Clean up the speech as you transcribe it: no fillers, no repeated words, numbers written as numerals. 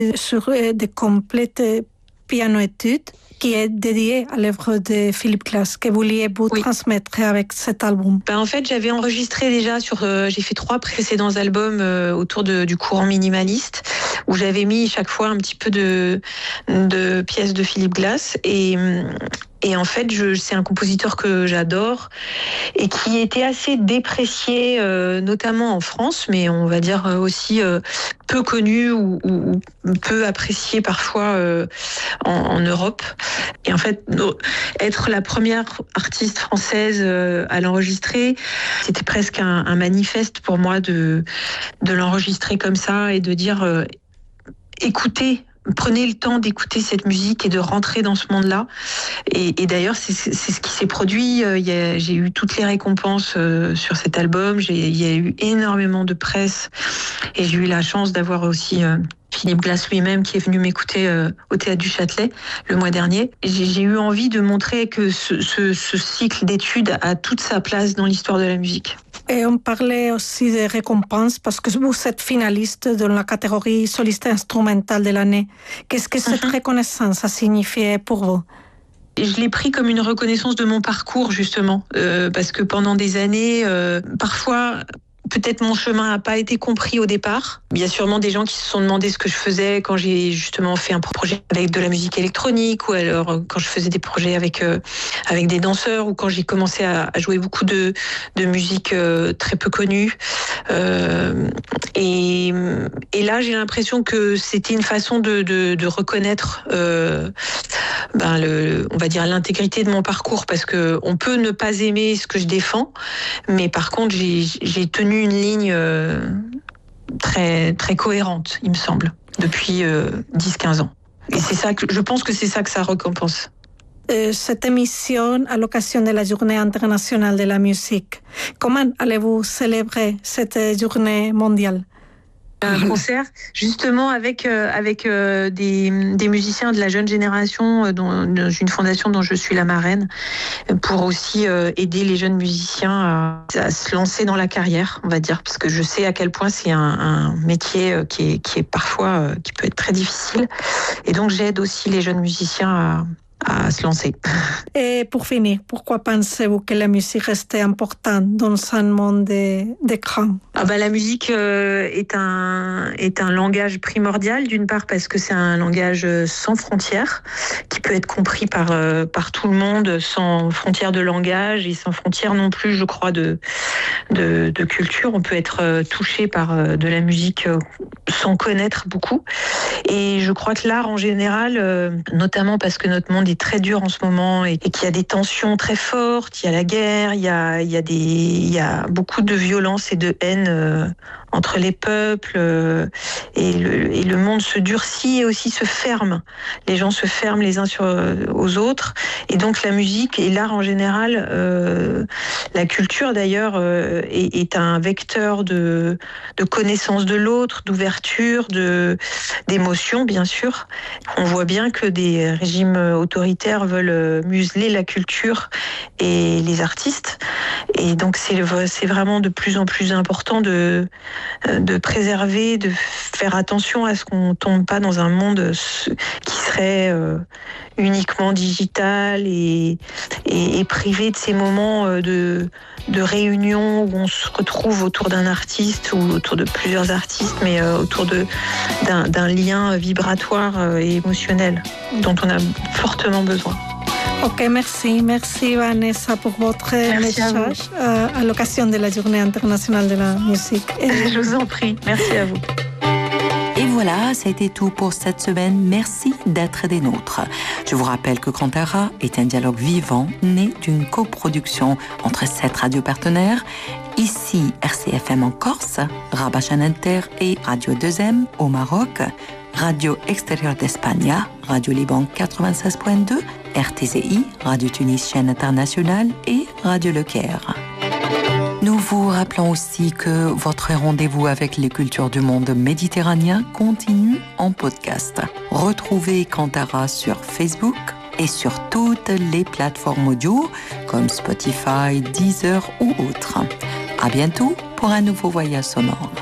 sur des complètes piano-études qui est dédié à l'œuvre de Philip Glass, que vouliez-vous transmettre avec cet album? En fait, j'avais enregistré déjà j'ai fait 3 précédents albums autour du courant minimaliste, où j'avais mis chaque fois un petit peu de pièces de Philip Glass. Et en fait, c'est un compositeur que j'adore et qui était assez déprécié, notamment en France, mais on va dire aussi peu connu ou peu apprécié parfois en Europe. Et en fait, être la première artiste française à l'enregistrer, c'était presque un manifeste pour moi de l'enregistrer comme ça et de dire écoutez. Prenez le temps d'écouter cette musique et de rentrer dans ce monde-là. Et d'ailleurs, c'est ce qui s'est produit. J'ai eu toutes les récompenses sur cet album. Il y a eu énormément de presse. Et j'ai eu la chance d'avoir aussi Philip Glass lui-même qui est venu m'écouter au Théâtre du Châtelet le mois dernier. J'ai eu envie de montrer que ce cycle d'études a toute sa place dans l'histoire de la musique. Et on parlait aussi des récompenses parce que vous êtes finaliste dans la catégorie soliste instrumental de l'année. Qu'est-ce que cette reconnaissance a signifié pour vous? Je l'ai pris comme une reconnaissance de mon parcours, justement, parce que pendant des années, parfois... Peut-être mon chemin n'a pas été compris au départ. Il y a sûrement des gens qui se sont demandé ce que je faisais quand j'ai justement fait un projet avec de la musique électronique, ou alors quand je faisais des projets avec des danseurs, ou quand j'ai commencé à jouer beaucoup de musique très peu connue. Et là, j'ai l'impression que c'était une façon de reconnaître on va dire l'intégrité de mon parcours, parce que on peut ne pas aimer ce que je défends, mais par contre j'ai tenu une ligne très très cohérente, il me semble, depuis 10-15 ans. Et c'est ça que je pense que c'est ça que ça récompense. Cette émission à l'occasion de la Journée internationale de la musique, comment allez-vous célébrer cette journée mondiale? Un concert justement avec des musiciens de la jeune génération dans une fondation dont je suis la marraine, pour aussi aider les jeunes musiciens à se lancer dans la carrière, on va dire, parce que je sais à quel point c'est un métier qui est parfois qui peut être très difficile, et donc j'aide aussi les jeunes musiciens à se lancer. Et pour finir, pourquoi pensez-vous que la musique reste importante dans un monde d'écran? La musique est un langage primordial, d'une part parce que c'est un langage sans frontières, qui peut être compris par tout le monde, sans frontières de langage et sans frontières non plus, je crois, de culture. On peut être touché par de la musique sans connaître beaucoup. Et je crois que l'art en général, notamment parce que notre monde est très dur en ce moment et qu'il y a des tensions très fortes, il y a la guerre, il y a beaucoup de violence et de haine entre les peuples, et le monde se durcit et aussi se ferme. Les gens se ferment les uns aux autres, et donc la musique et l'art en général, la culture d'ailleurs, est un vecteur de connaissance de l'autre, d'ouverture, d'émotion bien sûr. On voit bien que des régimes autoritaires veulent museler la culture et les artistes, et donc c'est vraiment de plus en plus important de préserver, de faire attention à ce qu'on ne tombe pas dans un monde qui serait uniquement digital et privé de ces moments de réunion où on se retrouve autour d'un artiste ou autour de plusieurs artistes, mais autour d'un lien vibratoire et émotionnel dont on a fortement besoin. Ok, merci Vanessa pour votre message à l'occasion de la Journée internationale de la musique. Je vous en prie, merci à vous. Et voilà, ça a été tout pour cette semaine. Merci d'être des nôtres. Je vous rappelle que Cantara est un dialogue vivant, né d'une coproduction entre 7 radios partenaires. Ici, RCFM en Corse, Rabat Inter et Radio 2M au Maroc, Radio Extérieure d'Espagne, Radio Liban 96.2, RTCI, Radio Tunis Chaîne Internationale et Radio Le Caire. Nous vous rappelons aussi que votre rendez-vous avec les cultures du monde méditerranéen continue en podcast. Retrouvez Cantara sur Facebook et sur toutes les plateformes audio comme Spotify, Deezer ou autres. À bientôt pour un nouveau voyage sonore.